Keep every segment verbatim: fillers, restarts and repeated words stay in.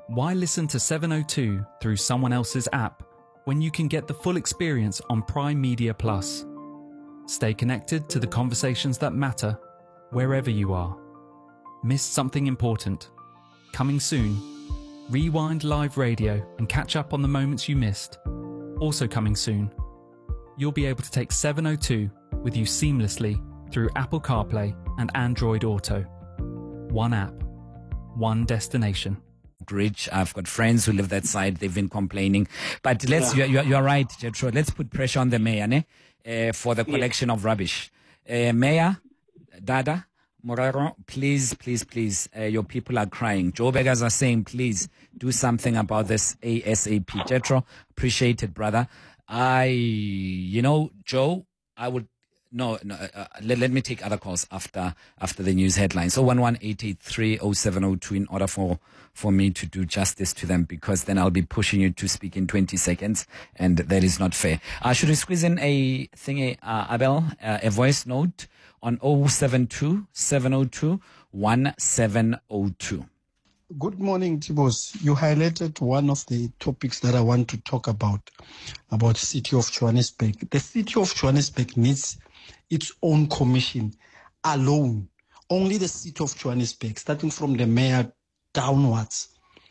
Why listen to seven oh two through someone else's app when you can get the full experience on Prime Media Plus? Stay connected to the conversations that matter wherever you are. Missed something important? Coming soon. Rewind live radio and catch up on the moments you missed. Also coming soon. You'll be able to take seven oh two with you seamlessly through Apple CarPlay and Android Auto. One app, one destination. Rich, I've got friends who live that side. They've been complaining, but let's. Yeah. You're, you're right, Jetro. Let's put pressure on the mayor, ne? Uh, for the collection yeah. of rubbish. Uh, mayor, Dada, Morero, please, please, please. Uh, your people are crying. Joe beggars are saying, please do something about this ASAP. Jetro, appreciate it, brother. I, you know, Joe, I would. No, no uh, let, let me take other calls after after the news headlines. So one one eight eight three oh seven oh two in order for, for me to do justice to them, because then I'll be pushing you to speak in twenty seconds, and that is not fair. Uh, should we squeeze in a thingy, uh, Abel, uh, a voice note on oh seven two, seven oh two, one seven oh two? Good morning, Tibos. You highlighted one of the topics that I want to talk about, about the city of Johannesburg. The city of Johannesburg needs its own commission alone. Only the city of Johannesburg, starting from the mayor downwards.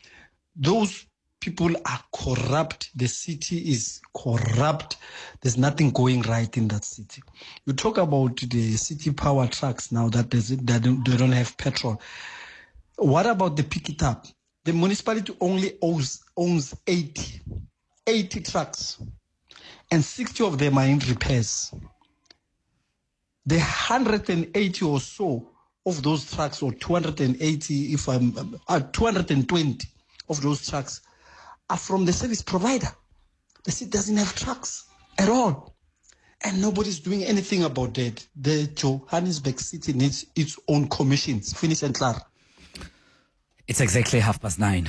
Those people are corrupt. The city is corrupt. There's nothing going right in that city. You talk about the city power trucks now that they don't have petrol. What about the pick it up? The municipality only owns, owns eighty, eighty trucks, and sixty of them are in repairs. The one hundred eighty or so of those trucks, or two hundred eighty, if I'm, uh, two hundred twenty of those trucks are from the service provider. The city doesn't have trucks at all. And nobody's doing anything about that. The Johannesburg city needs its own commissions. Finish and clear. It's exactly half past nine.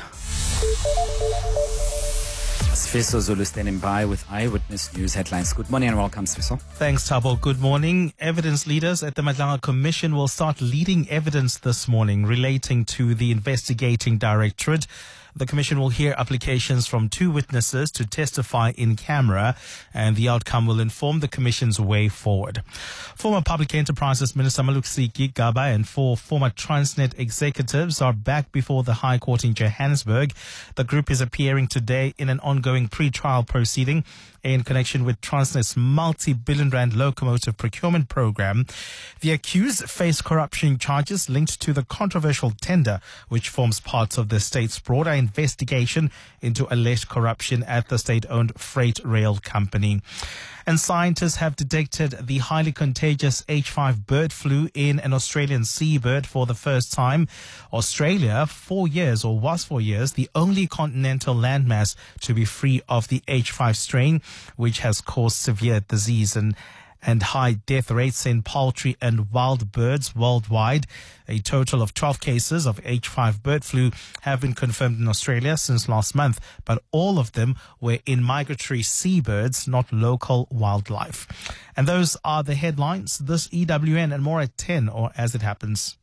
Sfiso Zulu standing by with Eyewitness News headlines. Good morning and welcome, Sfiso. Thanks, Thabo. Good morning. Evidence leaders at the Madlanga Commission will start leading evidence this morning relating to the investigating directorate. The Commission will hear applications from two witnesses to testify in camera, and the outcome will inform the Commission's way forward. Former Public Enterprises Minister Malusi Gaba and four former Transnet executives are back before the High Court in Johannesburg. The group is appearing today in an ongoing pre-trial proceeding in connection with Transnet's multi-billion rand locomotive procurement program. The accused face corruption charges linked to the controversial tender, which forms part of the state's broader investigation into alleged corruption at the state-owned freight rail company. And scientists have detected the highly contagious H five bird flu in an Australian seabird for the first time. Australia, four years or was for years, the only continental landmass to be free of the H five strain, which has caused severe disease and and high death rates in poultry and wild birds worldwide. A total of twelve cases of H five bird flu have been confirmed in Australia since last month, but all of them were in migratory seabirds, not local wildlife. And those are the headlines. This E W N and more at ten, or as it happens.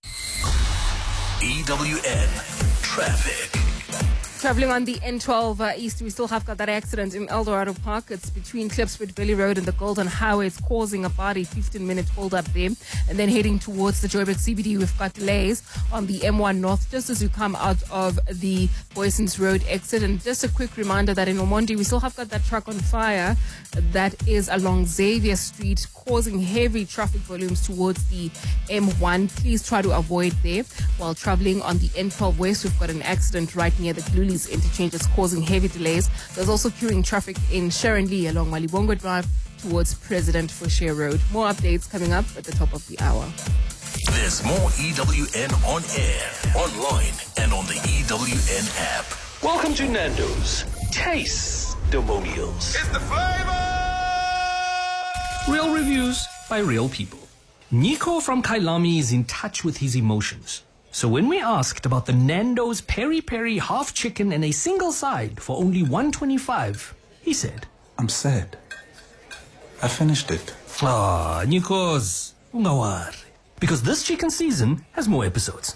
E W N Traffic. Travelling on the N twelve uh, East, we still have got that accident in Eldorado Park. It's between Klipspruit Valley Road and the Golden Highway. It's causing about a fifteen minute hold up there. And then heading towards the Joburg C B D, we've got delays on the M one North just as you come out of the Boysons Road exit. And just a quick reminder that in Omondi, we still have got that truck on fire that is along Xavier Street, causing heavy traffic volumes towards the M one. Please try to avoid there. While travelling on the N twelve West, we've got an accident right near the Glulis interchange. It's causing heavy delays. There's also queuing traffic in Sharon Lee along Malibongo Drive towards President Fouché Road. More updates coming up at the top of the hour. There's more E W N on air, online, and on the E W N app. Welcome to Nando's Taste-Demonials. It's the flavor! Real reviews by real people. Nico from Kailami is in touch with his emotions. So when we asked about the Nando's Peri Peri half chicken and a single side for only one twenty-five, he said, I'm sad. I finished it. Ah, Nikos, ungawari. Because this chicken season has more episodes.